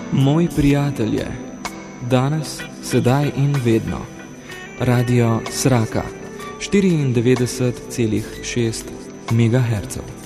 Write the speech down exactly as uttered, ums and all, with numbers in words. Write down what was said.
Moj prijatelj je danes, sedaj in vedno. Radio Sraka štiriindevetdeset celih šest megahercev.